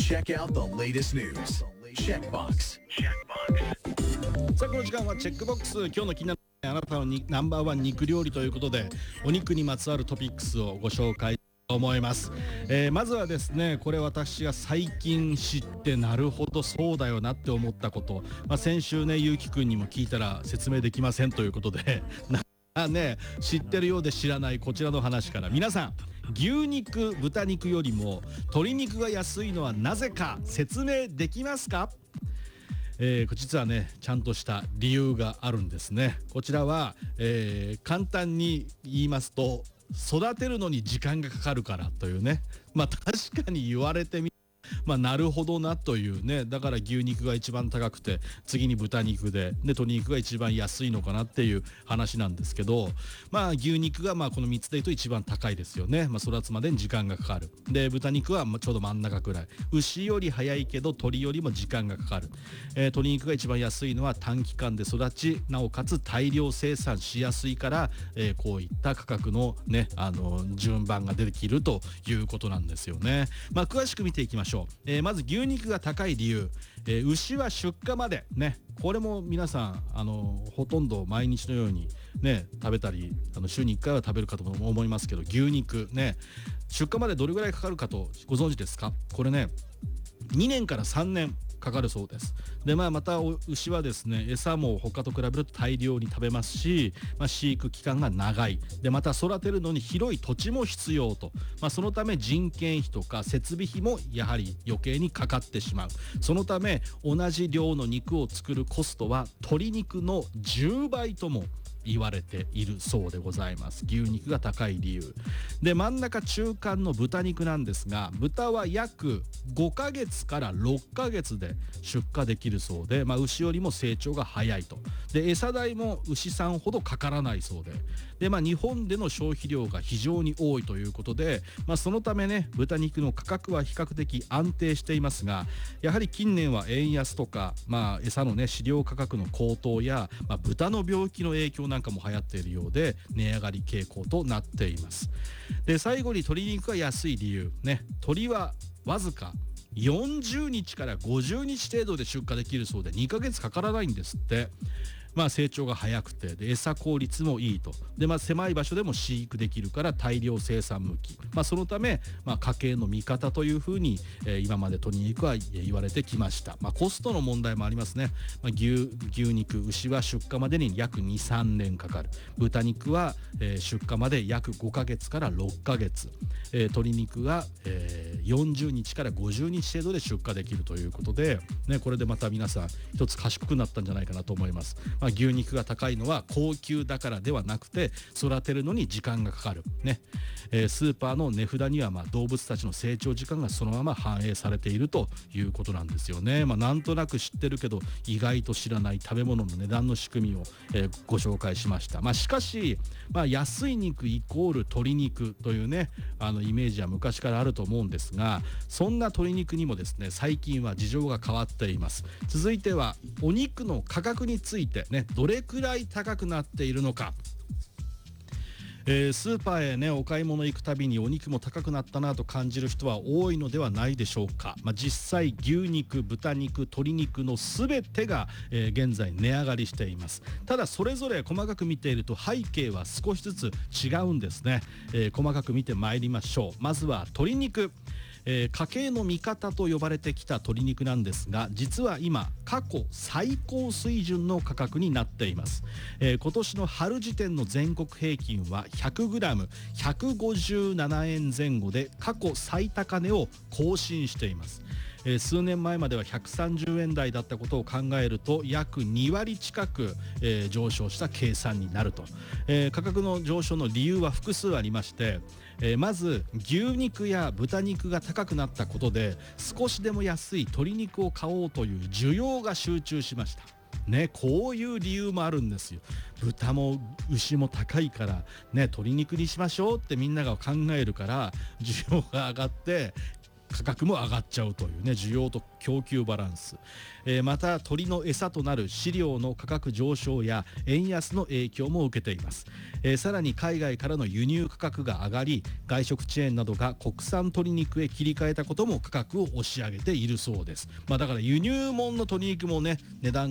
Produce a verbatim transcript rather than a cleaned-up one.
Check out the latest news. Checkbox. さあこの時間はチェックボックス。今日の気になるあなたのにナンバーワン肉料理ということで、お肉にまつわるトピックスをご紹介と思います。えー、まずはですね、これ私が最近知ってなるほどそうだよなって思ったこと、まあ、先週ねゆうきくんにも聞いたら説明できませんということでなね、知ってるようで知らないこちらの話から、皆さん牛肉豚肉よりも鶏肉が安いのはなぜか説明できますか？えー、実はねちゃんとした理由があるんですね。こちらは、えー、簡単に言いますと、育てるのに時間がかかるからというね、まあ確かに言われてみまあなるほどなというね。だから牛肉が一番高くて次に豚肉で、で鶏肉が一番安いのかなっていう話なんですけど、まあ牛肉がまあこのみっつでいうと一番高いですよね。まあ育つまでに時間がかかる。で豚肉はちょうど真ん中くらい、牛より早いけど鶏よりも時間がかかる。えー、鶏肉が一番安いのは短期間で育ち、なおかつ大量生産しやすいから、えー、こういった価格のねあの順番ができるということなんですよね。まあ詳しく見ていきましょう。えー、まず牛肉が高い理由、えー、牛は出荷までね、これも皆さんあのほとんど毎日のようにね食べたり、あの週にいっかいは食べるかと思いますけど、牛肉ね出荷までどれぐらいかかるかとご存知ですか？これねにねんからさんねんかかるそうです。で、まあ、また牛はですね餌も他と比べると大量に食べますし、まあ、飼育期間が長い。でまた育てるのに広い土地も必要と、まあ、そのため人件費とか設備費もやはり余計にかかってしまう。そのため同じ量の肉を作るコストは鶏肉のじゅうばいとも言われているそうでございます。牛肉が高い理由で、真ん中中間の豚肉なんですが、豚は約ごかげつからろっかげつで出荷できるそうで、まあ、牛よりも成長が早いと。で餌代も牛さんほどかからないそうで、で、まあ、日本での消費量が非常に多いということで、まあ、そのためね豚肉の価格は比較的安定していますが、やはり近年は円安とか、まあ、餌のね飼料価格の高騰や、まあ、豚の病気の影響なんかも流行っているようで値上がり傾向となっています。で最後に鶏肉が安い理由ね、鶏はわずかよんじゅうにちからごじゅうにち程度で出荷できるそうでにかげつかからないんですって。まあ成長が早くて、で餌効率もいいと。でまあ狭い場所でも飼育できるから大量生産向き。まあそのため、まあ、家計の味方というふうに、えー、今まで鶏肉は言われてきました。まあコストの問題もありますね。まあ、牛牛肉牛は出荷までに約にさんねんかかる。豚肉は、えー、出荷まで約ごかげつからろっかげつ。えー、鶏肉が、えー、よんじゅうにちからごじゅうにち程度で出荷できるということで、ね、これでまた皆さん一つ賢くなったんじゃないかなと思います。まあ、牛肉が高いのは高級だからではなくて、育てるのに時間がかかる、ねえー、スーパーの値札にはまあ動物たちの成長時間がそのまま反映されているということなんですよね。まあ、なんとなく知ってるけど意外と知らない食べ物の値段の仕組みを、えー、ご紹介しました。まあ、しかし、まあ、安い肉イコール鶏肉というねあのイメージは昔からあると思うんですが、そんな鶏肉にもですね最近は事情が変わっています。続いてはお肉の価格についてね、どれくらい高くなっているのか。えー、スーパーへねお買い物行くたびにお肉も高くなったなと感じる人は多いのではないでしょうか。まあ、実際牛肉豚肉鶏肉の全てが、えー、現在値上がりしています。ただそれぞれ細かく見ていると背景は少しずつ違うんですね。えー、細かく見てまいりましょう。まずは鶏肉。えー、家計の味方と呼ばれてきた鶏肉なんですが、実は今過去最高水準の価格になっています。えー、今年の春時点の全国平均は ひゃくグラムひゃくごじゅうななえんぜん後で過去最高値を更新しています。えー、数年前まではひゃくさんじゅうえん台だったことを考えると約にわり近く、えー、上昇した計算になると。えー、価格の上昇の理由は複数ありまして、えー、まず牛肉や豚肉が高くなったことで少しでも安い鶏肉を買おうという需要が集中しましたね。こういう理由もあるんですよ。豚も牛も高いからね鶏肉にしましょうってみんなが考えるから需要が上がって価格も上がっちゃうというね、需要と供給バランス、えー、また鳥の餌となる飼料の価格上昇や円安の影響も受けています。えー、さらに海外からの輸入価格が上がり、外食チェーンなどが国産鶏肉へ切り替えたことも価格を押し上げているそうです。まあ、だから輸入物の鶏肉もね、値段